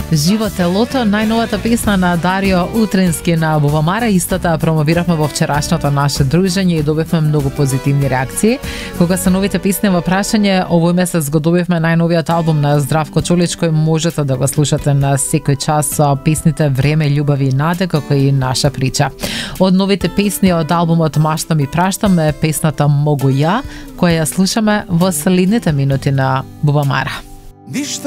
Живо телото, најновата песна на Дарио Утрински на Бубамара, истата промовиравме во вчерашното наше дружење и добивме многу позитивни реакции. Кога се новите песни во прашање, овој месец го добивме најновиот албум на Здравко Чоличко и можете да го слушате на секој час со песните Време, љубови и наде, како и наша прича. Од новите песни од албумот Маштам и праштам е песната Могу ја, која ја слушаме во следните минути на Бубамара. Ништо